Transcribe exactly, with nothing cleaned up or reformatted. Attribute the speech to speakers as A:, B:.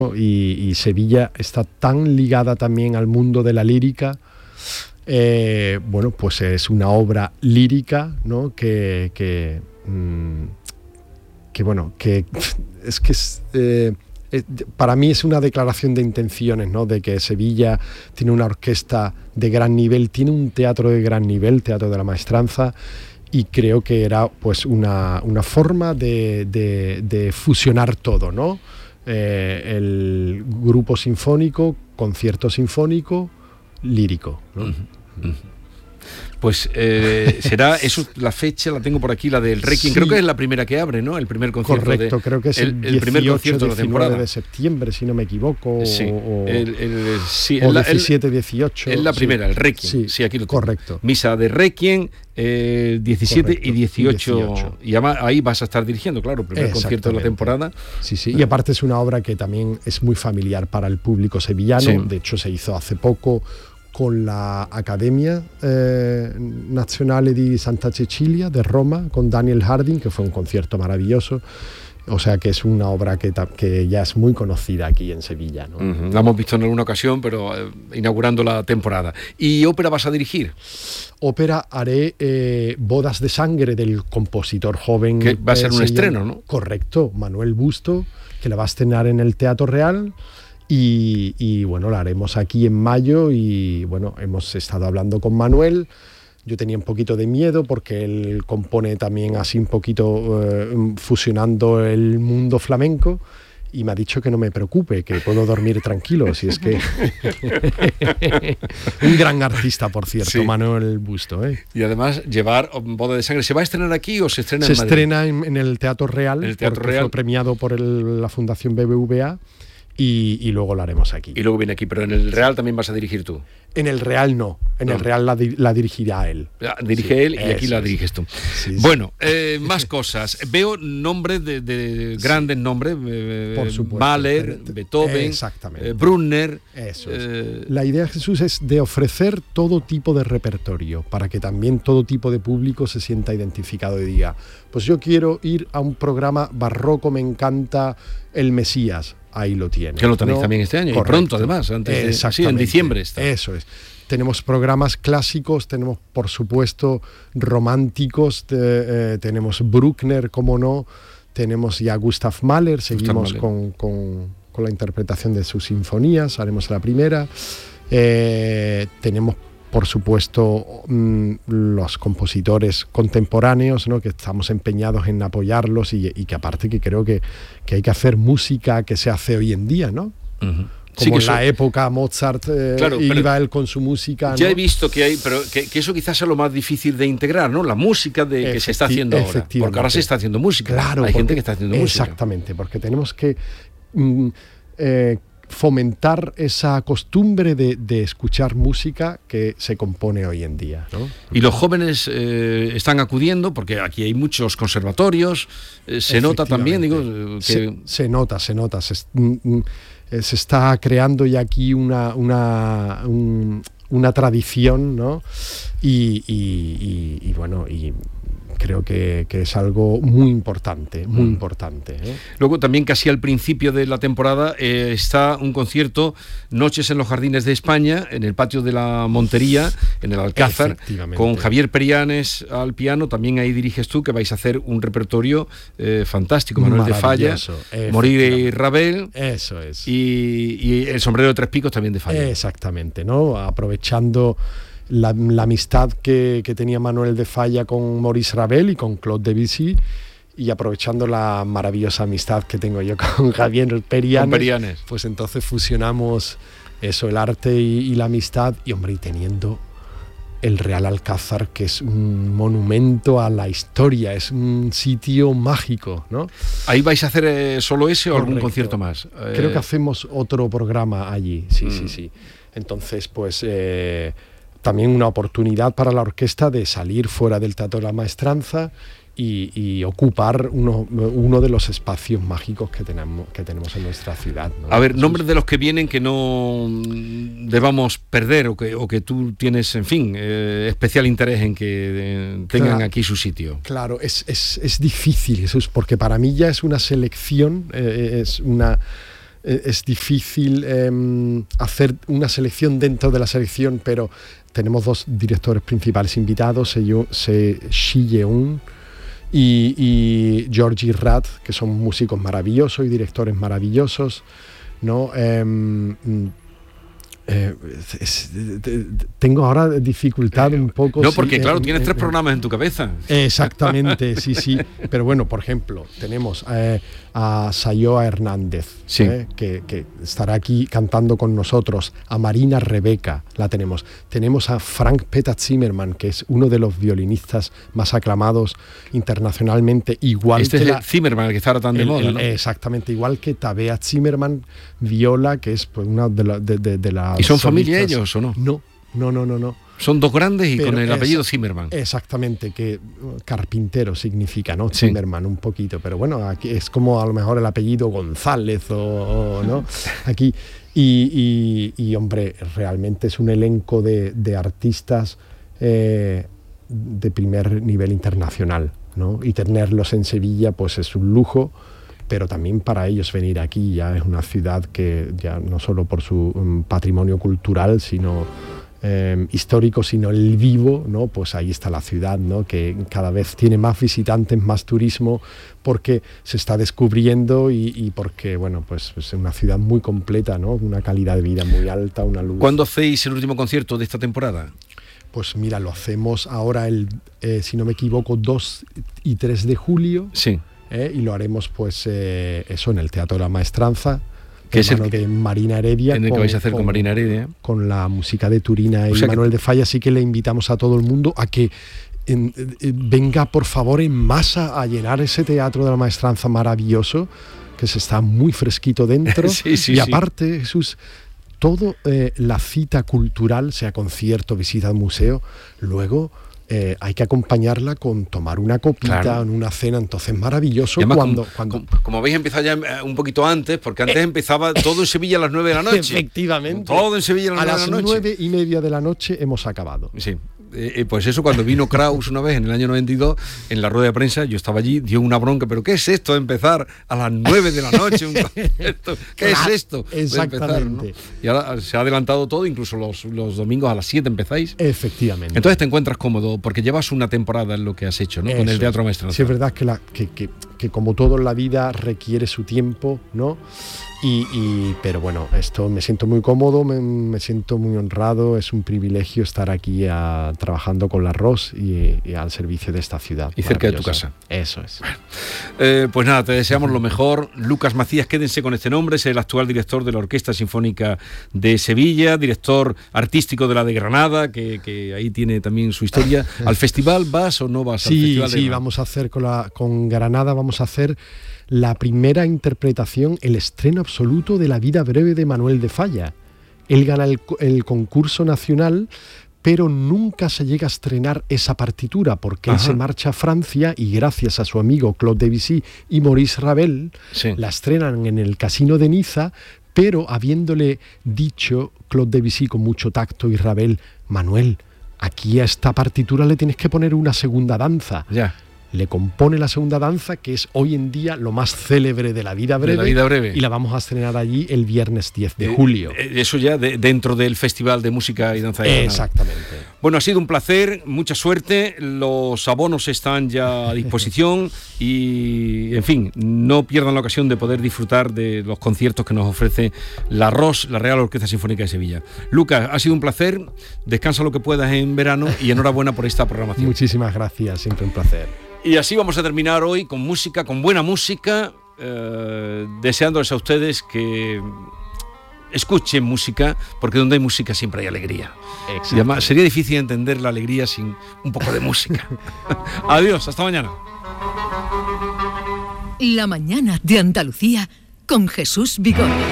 A: Y, y Sevilla está tan ligada también al mundo de la lírica. Eh, bueno, pues es una obra lírica, ¿no? Que, que, mmm, que bueno, que es que es, eh, es, para mí es una declaración de intenciones, ¿no? De que Sevilla tiene una orquesta de gran nivel, tiene un teatro de gran nivel, Teatro de la Maestranza, y creo que era pues una, una forma de, de, de fusionar todo, ¿no? Eh, el grupo sinfónico, concierto sinfónico, lírico, ¿no?
B: Uh-huh, uh-huh. Pues eh, será eso, la fecha la tengo por aquí, la del Requiem, sí. Creo que es la primera que abre, ¿no? El primer concierto.
A: Correcto,
B: de,
A: creo que es el, el
B: dieciocho,
A: primer concierto
B: de la temporada
A: de septiembre, si no me equivoco.
B: Sí,
A: o,
B: el, el, sí,
A: o
B: el,
A: diecisiete, dieciocho.
B: Es la primera,
A: sí.
B: el Requiem. Sí, sí, aquí lo tengo.
A: Correcto.
B: Misa de Requiem, eh, diecisiete
A: Correcto.
B: y dieciocho.
A: dieciocho.
B: Y además ahí vas a estar dirigiendo, claro, el primer concierto de la temporada.
A: Sí, sí. Y aparte es una obra que también es muy familiar para el público sevillano. Sí. De hecho, se hizo hace poco con la Accademia eh, Nazionale di Santa Cecilia de Roma, con Daniel Harding, que fue un concierto maravilloso. O sea que es una obra que, que ya es muy conocida aquí en Sevilla, ¿no?
B: Uh-huh. La hemos visto en alguna ocasión, pero eh, inaugurando la temporada. ¿Y ópera vas a dirigir?
A: Ópera haré eh, Bodas de Sangre, del compositor joven.
B: Que va a ser eh, un estreno, ¿no?
A: Correcto, Manuel Busto, que la va a estrenar en el Teatro Real. Y, y bueno, la haremos aquí en mayo y bueno, hemos estado hablando con Manuel. Yo tenía un poquito de miedo porque él compone también así un poquito eh, fusionando el mundo flamenco y me ha dicho que no me preocupe, que puedo dormir tranquilo, si es que... Un gran artista, por cierto, sí. Manuel Busto, ¿eh?
B: Y además llevar Boda de Sangre, ¿se va a estrenar aquí o se estrena
A: se
B: en Madrid?
A: Se estrena en, en el Teatro Real,
B: el Teatro
A: porque
B: Real.
A: Fue premiado por el, la Fundación B B V A. Y, y luego la haremos aquí.
B: Y luego viene aquí, pero en el Real también vas a dirigir tú.
A: En el Real no, en no. el Real la, la dirigirá él.
B: La dirige sí, él y aquí la diriges tú. Sí, sí. Bueno, eh, más cosas. Veo nombres de, de grandes sí. nombres, eh, por supuesto. Mahler, Beethoven,
A: exactamente.
B: Eh, Brunner.
A: Eso es. Eh, la idea, Jesús, es de ofrecer todo tipo de repertorio para que también todo tipo de público se sienta identificado y diga, pues yo quiero ir a un programa barroco, me encanta el Mesías. Ahí lo tiene.
B: Que lo tenéis ¿no? también este año.
A: Correcto.
B: Y pronto, además. Antes de, sí, en diciembre está.
A: Eso es. Tenemos programas clásicos, tenemos, por supuesto, románticos, de, eh, tenemos Bruckner, como no, tenemos ya Gustav Mahler, seguimos Gustav Mahler. Con, con, con la interpretación de sus sinfonías, haremos la primera. Eh, tenemos, por supuesto, mmm, los compositores contemporáneos, ¿no? Que estamos empeñados en apoyarlos y, y que aparte que creo que, que hay que hacer música que se hace hoy en día, ¿no? Uh-huh. Como sí, que en eso, la época Mozart eh, claro, iba él con su música.
B: Ya
A: ¿no?
B: he visto que hay, pero que, que eso quizás sea lo más difícil de integrar, ¿no? La música de, Efecti- que se está haciendo ahora. Porque ahora se está haciendo música.
A: Claro,
B: hay
A: porque,
B: gente que está haciendo música.
A: Exactamente, porque tenemos que mm, eh, fomentar esa costumbre de, de escuchar música que se compone hoy en día, ¿no?
B: Y los jóvenes eh, están acudiendo, porque aquí hay muchos conservatorios, eh, se nota también, digo... Que...
A: Se, se nota, se nota, se, mm, se está creando ya aquí una, una, un, una tradición, ¿no? Y, y, y, y bueno, y... creo que, que es algo muy importante, muy mm. importante. ¿eh?
B: Luego también casi al principio de la temporada eh, está un concierto, Noches en los Jardines de España, en el patio de la Montería, en el Alcázar, con Javier Perianes al piano. También ahí diriges tú, que vais a hacer un repertorio eh, fantástico, Manuel de Falla, Morir y Ravel.
A: Eso es.
B: Y, y El sombrero de tres picos también de Falla.
A: Exactamente, ¿no? Aprovechando La, la amistad que, que tenía Manuel de Falla con Maurice Ravel y con Claude Debussy, y aprovechando la maravillosa amistad que tengo yo con Javier Perianes,
B: con Perianes.
A: Pues entonces fusionamos eso, el arte y, y la amistad, y hombre, y teniendo el Real Alcázar, que es un monumento a la historia, es un sitio mágico, ¿no?
B: ¿Ahí vais a hacer eh, solo ese o Correcto. Algún concierto más? Eh...
A: Creo que hacemos otro programa allí, sí, mm. sí, sí. Entonces, pues... Eh, también una oportunidad para la orquesta de salir fuera del Teatro de la Maestranza y, y ocupar uno, uno de los espacios mágicos que tenemos, que tenemos en nuestra ciudad, ¿no?
B: A ver, nombres de los que vienen que no debamos perder o que, o que tú tienes, en fin, eh, especial interés en que eh, tengan claro, aquí su sitio.
A: Claro, es, es, es difícil, Jesús, porque para mí ya es una selección, eh, es una... eh, es difícil eh, hacer una selección dentro de la selección, pero tenemos dos directores principales invitados, Se Shi Yeun y, y Georgi Rat, que son músicos maravillosos y directores maravillosos, ¿no? Eh, Eh, es, de, de, tengo ahora dificultad un poco.
B: No, porque
A: sí,
B: claro,
A: eh,
B: tienes
A: eh,
B: tres
A: eh,
B: programas en tu cabeza.
A: Exactamente, sí, sí. Pero bueno, por ejemplo, tenemos eh, a Sayoa Hernández,
B: sí.
A: eh, que, que estará aquí cantando con nosotros, a Marina Rebeca, la tenemos. Tenemos a Frank Peter Zimmermann, que es uno de los violinistas más aclamados internacionalmente, igual
B: este
A: que
B: es
A: la,
B: el Zimmermann, el que está ahora tan de
A: el,
B: moda,
A: el,
B: ¿no?
A: Exactamente, igual que Tabea Zimmermann, viola, que es pues, una de, la, de, de, de las...
B: ¿Y son
A: solistas.
B: familia ellos o no?
A: No, no, no, no, no.
B: Son dos grandes y
A: Pero
B: con el
A: es,
B: apellido Zimmermann.
A: Exactamente, que carpintero significa, ¿no?
B: Sí.
A: Zimmermann, un poquito, pero bueno, aquí es como a lo mejor el apellido González o, o ¿no? Aquí. Y, y, y, hombre, realmente es un elenco de, de artistas eh, de primer nivel internacional, ¿no? Y tenerlos en Sevilla, pues es un lujo, pero también para ellos venir aquí ya es una ciudad que ya no solo por su um, patrimonio cultural, sino Eh, histórico, sino el vivo, ¿no? Pues ahí está la ciudad, ¿no? Que cada vez tiene más visitantes, más turismo, porque se está descubriendo y, y porque, bueno, pues es una ciudad muy completa, ¿no? Una calidad de vida muy alta, una luz.
B: ¿Cuándo hacéis el último concierto de esta temporada?
A: Pues mira, lo hacemos ahora, el, eh, si no me equivoco, dos y tres de julio.
B: Sí.
A: Eh, y lo haremos, pues, eh, eso, en el Teatro de la Maestranza,
B: que es el
A: de Marina Heredia,
B: en el
A: con,
B: que vais a hacer con, con Marina Heredia,
A: con la música de Turina y
B: o sea
A: Manuel
B: que...
A: de Falla. Así que le invitamos a todo el mundo a que en, en, venga por favor en masa a llenar ese Teatro de la Maestranza maravilloso, que se está muy fresquito dentro.
B: sí, sí,
A: y
B: sí.
A: aparte, Jesús, todo eh, la cita cultural, sea concierto, visita al museo, luego Eh, hay que acompañarla con tomar una copita, claro, en una cena, entonces maravilloso.
B: Además,
A: cuando,
B: como,
A: cuando...
B: Como, como habéis empezado ya un poquito antes, porque antes eh, empezaba todo en Sevilla a las nueve de la noche.
A: Efectivamente.
B: Todo en Sevilla a las,
A: a
B: las
A: nueve de la noche. A las nueve y media de la noche hemos acabado.
B: Sí. Eh, pues eso, cuando vino Kraus una vez en el año noventa y dos, en la rueda de prensa, yo estaba allí, dio una bronca, pero ¿qué es esto de empezar a las nueve de la noche un concierto? ¿Qué claro, es esto?
A: Exactamente.
B: De empezar, ¿no? Y ahora se ha adelantado todo, incluso los, los domingos a las siete empezáis.
A: Efectivamente.
B: Entonces te encuentras cómodo, porque llevas una temporada en lo que has hecho, ¿no? Eso, con el Teatro Maestranza.
A: Sí, es verdad que, la, que, que, que como todo en la vida requiere su tiempo, ¿no? Y, y, pero bueno, esto me siento muy cómodo, me, me siento muy honrado, es un privilegio estar aquí a, trabajando con la R O S y, y al servicio de esta ciudad.
B: Y cerca de tu casa.
A: Eso es.
B: Bueno, eh, pues nada, te deseamos lo mejor. Lucas Macías, quédense con este nombre, es el actual director de la Orquesta Sinfónica de Sevilla, director artístico de la de Granada, que, que ahí tiene también su historia. ¿Al festival vas o no vas
A: sí,
B: al festival?
A: Sí, sí,
B: de...
A: vamos a hacer con, la, con Granada, vamos a hacer la primera interpretación, el estreno absoluto de La vida breve de Manuel de Falla. Él gana el, el concurso nacional, pero nunca se llega a estrenar esa partitura, porque Ajá. él se marcha a Francia y gracias a su amigo Claude Debussy y Maurice Ravel, sí. la estrenan en el Casino de Niza, pero habiéndole dicho Claude Debussy con mucho tacto y Ravel, Manuel, aquí a esta partitura le tienes que poner una segunda danza.
B: Ya.
A: Le compone la segunda danza, que es hoy en día lo más célebre de La vida breve,
B: de la vida breve.
A: Y la vamos a estrenar allí el viernes diez de julio.
B: Eh, eso ya de, dentro del Festival de Música y Danza de Granada.
A: Exactamente.
B: Bueno, ha sido un placer, mucha suerte, los abonos están ya a disposición y, en fin, no pierdan la ocasión de poder disfrutar de los conciertos que nos ofrece la R O S, la Real Orquesta Sinfónica de Sevilla. Lucas, ha sido un placer, descansa lo que puedas en verano y enhorabuena por esta programación.
A: Muchísimas gracias, siempre un placer.
B: Y así vamos a terminar hoy con música, con buena música, eh, deseándoles a ustedes que escuchen música, porque donde hay música siempre hay alegría. Y además sería difícil entender la alegría sin un poco de música. Adiós, hasta mañana.
C: La mañana de Andalucía con Jesús Vigorra.